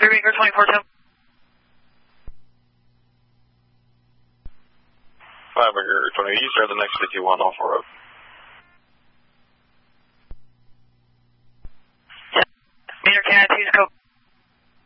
Winger 24-10. 5 Winger 20, you start the next 51 off road.